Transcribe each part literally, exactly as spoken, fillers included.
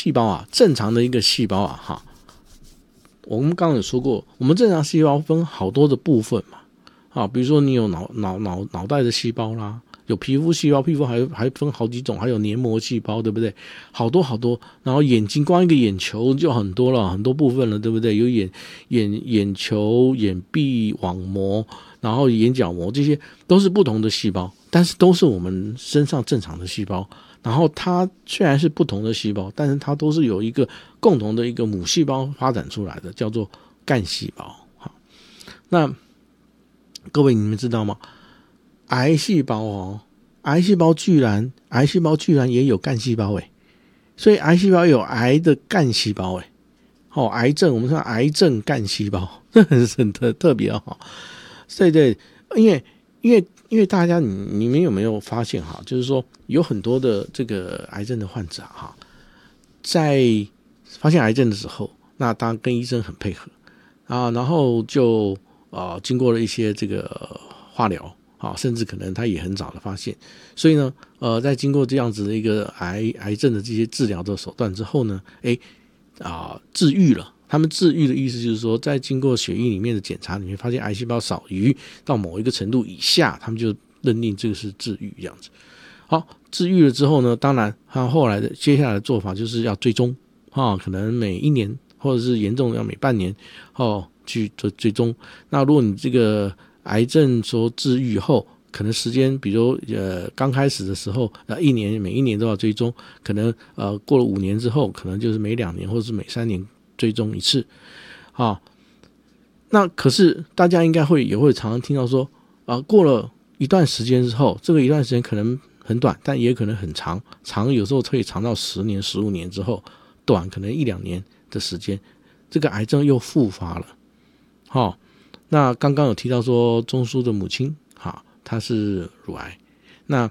细胞啊，正常的一个细胞啊，哈，我们刚刚有说过，我们正常细胞分好多的部分嘛，啊，比如说你有脑脑脑脑袋的细胞啦，有皮肤细胞，皮肤还还分好几种，还有黏膜细胞，对不对？好多好多，然后眼睛光一个眼球就很多了，很多部分了，对不对？有眼眼眼球、眼壁网膜，然后眼角膜，这些都是不同的细胞，但是都是我们身上正常的细胞。然后它虽然是不同的细胞，但是它都是有一个共同的一个母细胞发展出来的，叫做干细胞。好，那各位你们知道吗？癌细胞哦，癌细胞居然癌细胞居然也有干细胞诶，所以癌细胞有癌的干细胞诶。哦，癌症我们说癌症干细胞，这很很特特别哦。对对，因为因为因为大家你你们有没有发现哈，就是说有很多的这个癌症的患者哈，在发现癌症的时候，那当然跟医生很配合啊，然后就啊、呃、经过了一些这个化疗啊，甚至可能他也很早的发现，所以呢，呃，在经过这样子的一个癌癌症的这些治疗的手段之后呢，哎啊、呃、治愈了。他们治愈的意思就是说，在经过血液里面的检查，你会发现癌细胞少于到某一个程度以下，他们就认定这个是治愈这样子。好，治愈了之后呢，当然他后来的接下来的做法就是要追踪啊，可能每一年或者是严重要每半年哦去做追踪。那如果你这个癌症说治愈后，可能时间，比如呃刚开始的时候，呃一年每一年都要追踪，可能呃过了五年之后，可能就是每两年或者是每三年追踪一次，啊，那可是大家应该会也会常常听到说，啊，过了一段时间之后，这个一段时间可能很短，但也可能很长，长有时候可以长到十年、十五年之后，短可能一两年的时间，这个癌症又复发了，好、哦，那刚刚有提到说钟叔的母亲，哈，她是乳癌，那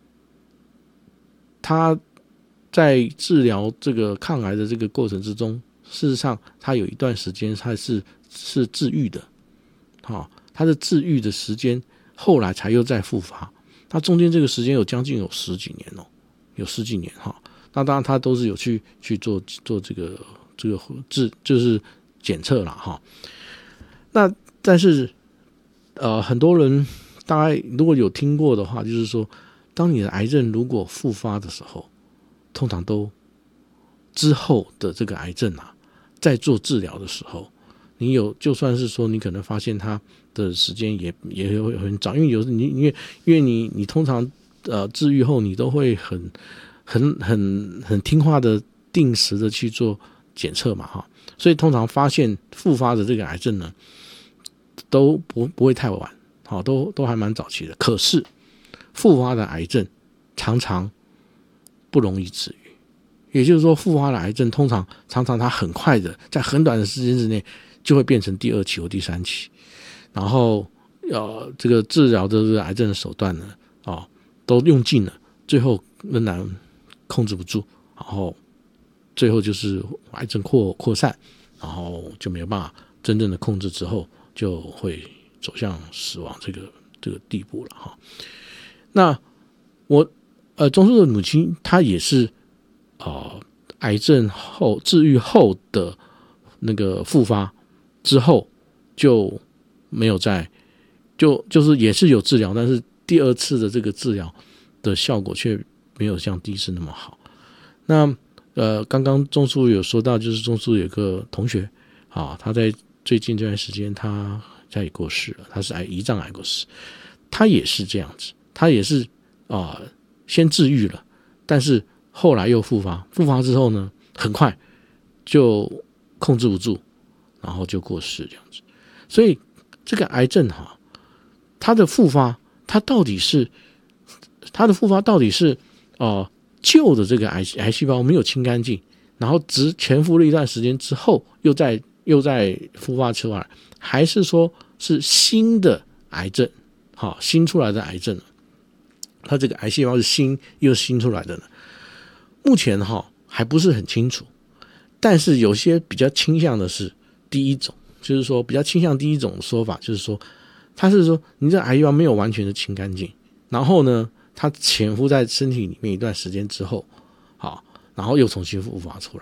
她在治疗这个抗癌的这个过程之中。事实上，他有一段时间他是是治愈的，好、哦，他的治愈的时间后来才又再复发，他中间这个时间有将近有十几年哦，有十几年哈、哦。那当然他都是有去去做做这个这个治就是检测了哈、哦。那但是呃，很多人大概如果有听过的话，就是说，当你的癌症如果复发的时候，通常都之后的这个癌症啊。在做治疗的时候，你有就算是说你可能发现它的时间也也会很早，因为有你因为因为你你通常呃治愈后你都会很很很很听话的定时的去做检测嘛哈，所以通常发现复发的这个癌症呢都不不会太晚，好都都还蛮早期的。可是复发的癌症常常不容易治愈。也就是说，复发的癌症通常常常它很快的，在很短的时间之内就会变成第二期或第三期，然后呃，这个治疗的这个癌症的手段呢，哦，都用尽了，最后仍然控制不住，然后最后就是癌症扩扩散，然后就没有办法真正的控制之后，就会走向死亡这个这个地步了哈。那我呃，钟叔的母亲她也是。呃，癌症后治愈后的那个复发之后就没有再就就是也是有治疗，但是第二次的这个治疗的效果却没有像第一次那么好。那呃，刚刚钟叔有说到，就是钟叔有个同学啊，他在最近这段时间他他也过世了，他是癌胰脏癌过世，他也是这样子，他也是啊、呃，先治愈了，但是。后来又复发，复发之后呢，很快就控制不住，然后就过世这样子。所以这个癌症哈，它的复发，它到底是它的复发到底是呃旧的这个癌癌细胞没有清干净，然后只潜伏了一段时间之后，又再又再复发出来，还是说是新的癌症，好新出来的癌症，它这个癌细胞是新又新出来的呢？目前哈还不是很清楚，但是有些比较倾向的是第一种，就是说比较倾向第一种说法，就是说它是说你这癌细胞没有完全的清干净，然后呢它潜伏在身体里面一段时间之后，好，然后又重新复发出来，